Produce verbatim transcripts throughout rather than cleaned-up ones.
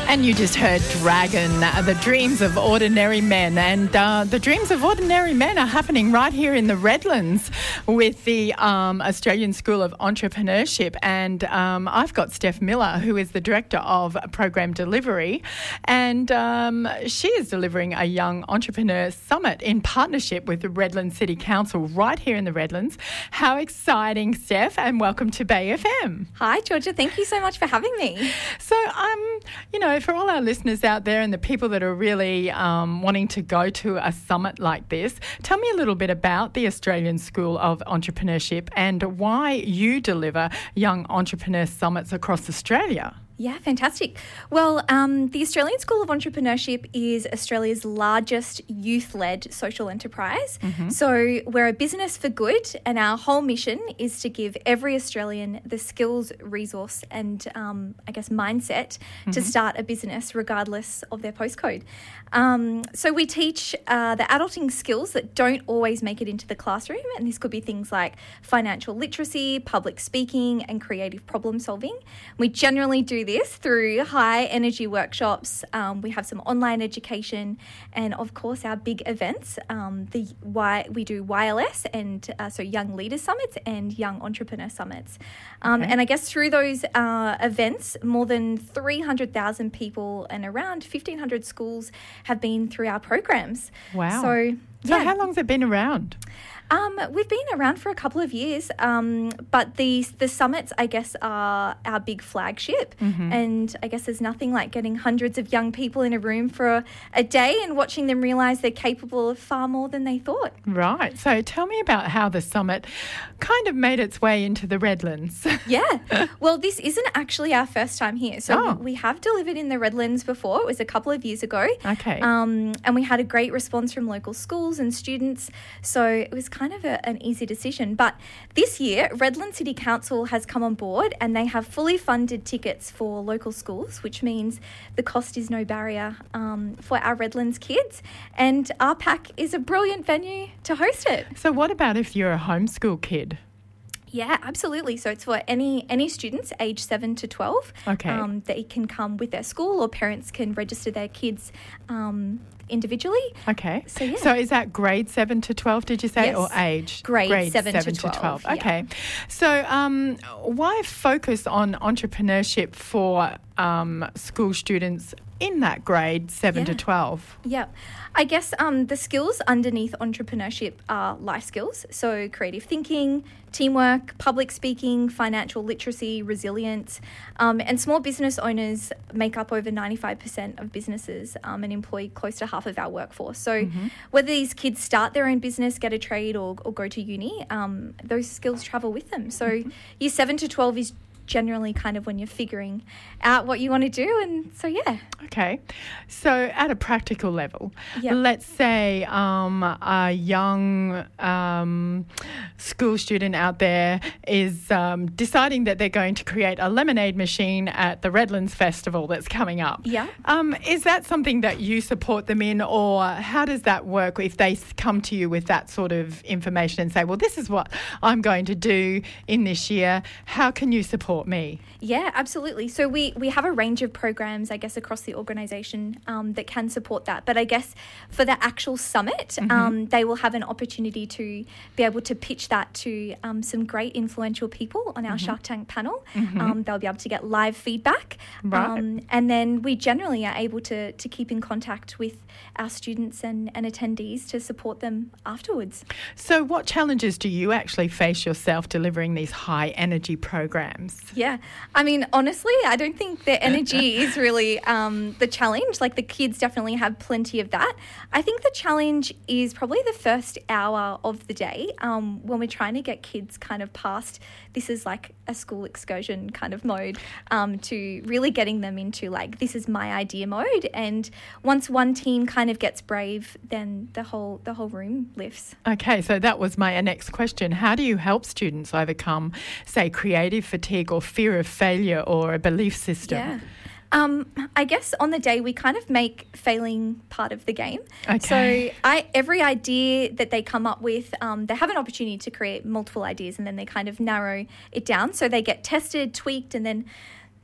And you just heard Dragon, uh, The Dreams of Ordinary Men. And uh, the Dreams of Ordinary Men are happening right here in the Redlands with the um, Australian School of Entrepreneurship. And um, I've got Steph Miller, who is the Director of Program Delivery. And um, she is delivering a Young Entrepreneur Summit in partnership with the Redlands City Council right here in the Redlands. How exciting, Steph, and welcome to Bay F M. Hi, Georgia. Thank you so much for having me. So, um, you know, for all our listeners out there and the people that are really um, wanting to go to a summit like this, tell me a little bit about the Australian School of Entrepreneurship and why you deliver Young Entrepreneur Summits across Australia. Yeah, fantastic. Well, um, the Australian School of Entrepreneurship is Australia's largest youth-led social enterprise. Mm-hmm. So we're a business for good, and our whole mission is to give every Australian the skills, resource and, um, I guess, mindset mm-hmm. to start a business regardless of their postcode. Um, so we teach uh, the adulting skills that don't always make it into the classroom, and this could be things like financial literacy, public speaking and creative problem solving. We generally do this through high energy workshops. Um, we have some online education and, of course, our big events. Um, the y, we do Y L S, and uh, so Young Leaders Summits and Young Entrepreneur Summits. Um, okay. And I guess through those uh, events, more than three hundred thousand people and around fifteen hundred schools have been through our programs. Wow. So, yeah. So how long has it been around? Um, we've been around for a couple of years, um, but the the summits, I guess, are our big flagship. Mm-hmm. And I guess there's nothing like getting hundreds of young people in a room for a, a day and watching them realise they're capable of far more than they thought. Right. So tell me about how the summit kind of made its way into the Redlands. Yeah. Well, this isn't actually our first time here. So oh. we have delivered in the Redlands before. It was a couple of years ago. Okay. Um, and we had a great response from local schools and students. So it was kind of a, an easy decision. But this year, Redlands City Council has come on board and they have fully funded tickets for local schools, which means the cost is no barrier um, for our Redlands kids. And R PAC is a brilliant venue to host it. So what about if you're a homeschool kid? Yeah, absolutely. So it's for any any students aged seven to twelve. Okay. Um, they can come with their school, or parents can register their kids um, individually. Okay. So, yeah. So is that grade seven to twelve, did you say, yes. or age? Grade, grade seven, seven to twelve. To okay. Yeah. So um, why focus on entrepreneurship for um, school students in that grade seven yeah. to twelve? Yeah. I guess um, the skills underneath entrepreneurship are life skills. So creative thinking, teamwork, public speaking, financial literacy, resilience. Um, and small business owners make up over ninety-five percent of businesses um, and employ close to half of our workforce. So mm-hmm. whether these kids start their own business, get a trade or, or go to uni, um, those skills travel with them. So mm-hmm. year seven to twelve is generally kind of when you're figuring out what you want to do. And so, yeah. Okay. So at a practical level, yep. let's say um, a young um, school student out there is um, deciding that they're going to create a lemonade machine at the Redlands Festival that's coming up. Yeah. Um, is that something that you support them in, or how does that work if they come to you with that sort of information and say, well, this is what I'm going to do in this year. How can you support me? Yeah, absolutely. So we, we have a range of programs, I guess, across the organisation um, that can support that. But I guess for the actual summit, mm-hmm. um, they will have an opportunity to be able to pitch that to um, some great influential people on our mm-hmm. Shark Tank panel. Mm-hmm. Um, they'll be able to get live feedback. Right. Um, and then we generally are able to, to keep in contact with our students and, and attendees to support them afterwards. So what challenges do you actually face yourself delivering these high energy programs? Yeah. I mean, honestly, I don't think the energy is really um, the challenge. Like, the kids definitely have plenty of that. I think the challenge is probably the first hour of the day um, when we're trying to get kids kind of past this is like a school excursion kind of mode um, to really getting them into like, this is my idea mode. And once one team kind of gets brave, then the whole the whole room lifts. Okay, so that was my next question. How do you help students overcome, say, creative fatigue or fear of failure or a belief system? Yeah. Um, I guess on the day we kind of make failing part of the game. Okay. So I, every idea that they come up with, um, they have an opportunity to create multiple ideas and then they kind of narrow it down. So they get tested, tweaked, and then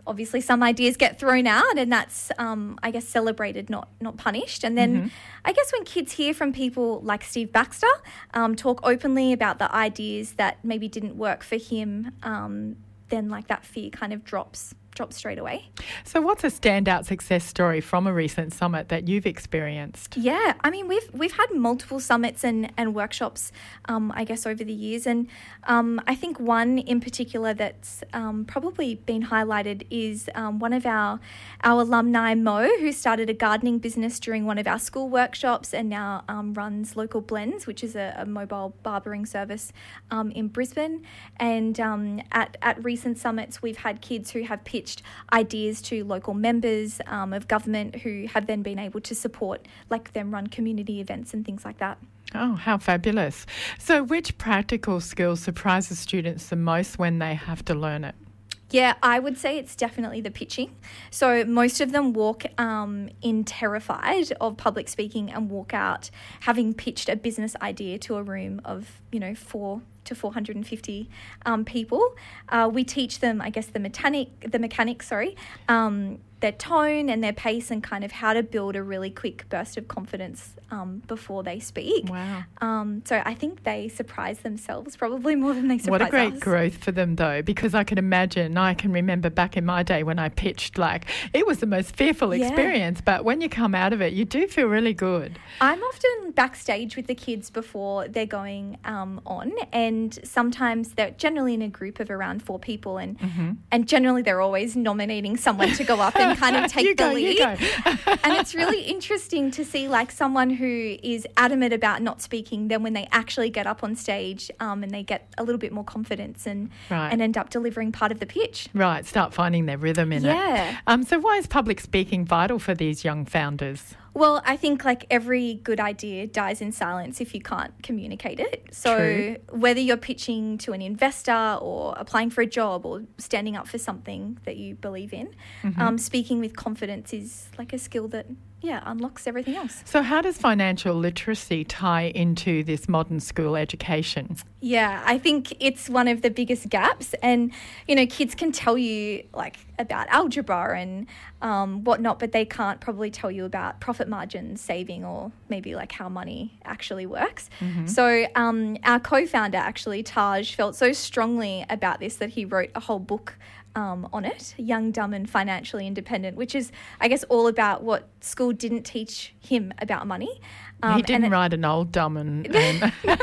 obviously some ideas get thrown out, and that's, um, I guess, celebrated, not not punished. And then mm-hmm. I guess when kids hear from people like Steve Baxter um, talk openly about the ideas that maybe didn't work for him, um, then like that fear kind of drops. drop straight away. So what's a standout success story from a recent summit that you've experienced? Yeah, I mean, we've we've had multiple summits and, and workshops, um, I guess, over the years. And um, I think one in particular that's um, probably been highlighted is um, one of our, our alumni, Mo, who started a gardening business during one of our school workshops and now um, runs Local Blends, which is a, a mobile barbering service um, in Brisbane. And um, at, at recent summits, we've had kids who have pitched ideas to local members um, of government who have then been able to support like them run community events and things like that. Oh, how fabulous. So which practical skill surprises students the most when they have to learn it? Yeah, I would say it's definitely the pitching. So most of them walk um, in terrified of public speaking and walk out having pitched a business idea to a room of, you know, four to four hundred fifty um, people. Uh, we teach them, I guess, the mechanic, the mechanics, sorry, um, their tone and their pace and kind of how to build a really quick burst of confidence um, before they speak. Wow. Um, so I think they surprise themselves probably more than they surprise us. What a great us. growth for them though, because I can imagine, I can remember back in my day when I pitched, like it was the most fearful yeah. experience, but when you come out of it, you do feel really good. I'm often backstage with the kids before they're going um, on, and sometimes they're generally in a group of around four people, and mm-hmm. and generally they're always nominating someone to go up and kind of take you the go, lead. You go. And it's really interesting to see like someone who is adamant about not speaking, then when they actually get up on stage um, and they get a little bit more confidence and right. and end up delivering part of the pitch. Right, start finding their rhythm in yeah. it. Yeah. Um, so why is public speaking vital for these young founders? Well, I think like every good idea dies in silence if you can't communicate it. So True. Whether you're pitching to an investor or applying for a job or standing up for something that you believe in, mm-hmm. um, speaking with confidence is like a skill that, yeah, unlocks everything else. So how does financial literacy tie into this modern school education? Yeah, I think it's one of the biggest gaps, and, you know, kids can tell you like about algebra and um, whatnot, but they can't probably tell you about profit margins, saving, or maybe like how money actually works. Mm-hmm. So um, our co-founder actually, Taj, felt so strongly about this that he wrote a whole book Um, on it, Young, Dumb and Financially Independent, which is, I guess, all about what school didn't teach him about money. Um, he didn't write an old, dumb and... and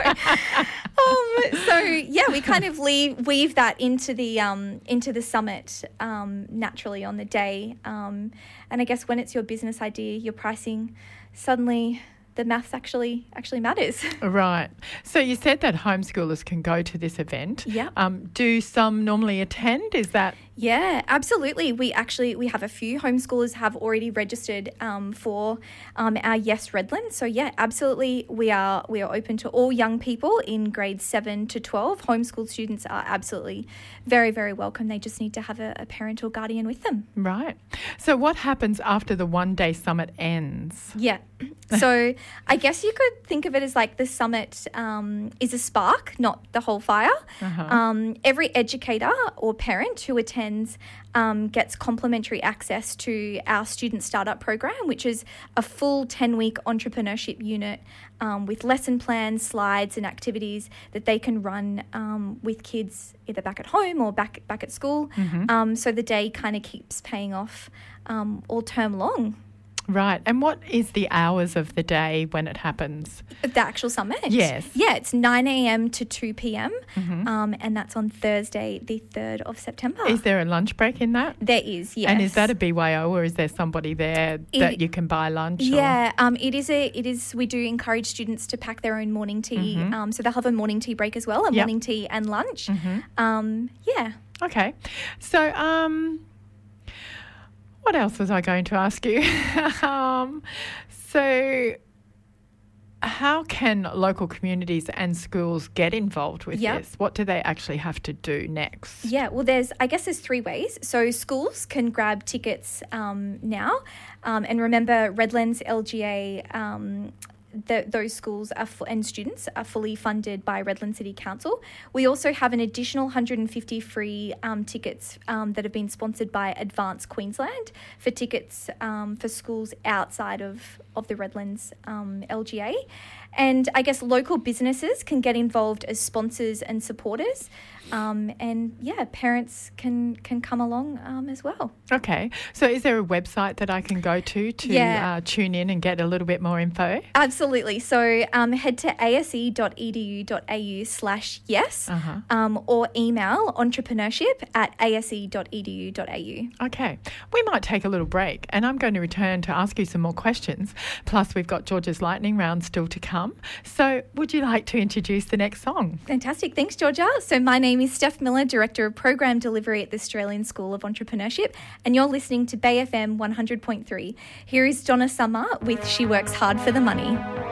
um, so, yeah, we kind of leave, weave that into the um, into the summit um, naturally on the day. Um, and I guess when it's your business idea, your pricing, suddenly the maths actually actually matters. Right. So you said that homeschoolers can go to this event. Yeah. Um, do some normally attend? Is that... Yeah, absolutely. We actually, we have a few homeschoolers have already registered um, for um, our Yes Redlands. So yeah, absolutely. We are, we are open to all young people in grades seven to twelve. Homeschool students are absolutely very, very welcome. They just need to have a, a parent or guardian with them. Right. So what happens after the one day summit ends? Yeah. So I guess you could think of it as like the summit um, is a spark, not the whole fire. Uh-huh. Um, every educator or parent who attends um, gets complimentary access to our student startup program, which is a full ten-week entrepreneurship unit um, with lesson plans, slides and activities that they can run um, with kids either back at home or back, back at school. Mm-hmm. Um, so the day kind of keeps paying off um, all term long. Right. And what is the hours of the day when it happens? The actual summit? Yes. Yeah, it's nine a.m. to two p.m. Mm-hmm. um, and that's on Thursday, the third of September. Is there a lunch break in that? There is, yes. And is that a B Y O or is there somebody there it, that you can buy lunch? Yeah, um, it is. A, it is. We do encourage students to pack their own morning tea. Mm-hmm. Um, so they'll have a morning tea break as well, a yep. morning tea and lunch. Mm-hmm. Um, yeah. Okay. So, um... what else was I going to ask you? um, so how can local communities and schools get involved with yep. this? What do they actually have to do next? Yeah, well, there's, I guess there's three ways. So schools can grab tickets um, now. Um, and remember, Redlands L G A um, the, those schools are f- and students are fully funded by Redland City Council. We also have an additional one hundred fifty free um, tickets um, that have been sponsored by Advance Queensland for tickets um, for schools outside of, of the Redlands um, L G A. And I guess local businesses can get involved as sponsors and supporters. Um, and yeah, parents can can come along um, as well. Okay. So is there a website that I can go to to Yeah. uh, tune in and get a little bit more info? Absolutely. So um, head to ase.edu.au slash yes Uh-huh. um, or email entrepreneurship at ase.edu.au. Okay. We might take a little break and I'm going to return to ask you some more questions. Plus, we've got Georgia's lightning round still to come. So would you like to introduce the next song? Fantastic. Thanks, Georgia. So my name is Steph Miller, Director of Program Delivery at the Australian School of Entrepreneurship, and you're listening to Bay F M one hundred point three. Here is Donna Summer with She Works Hard for the Money.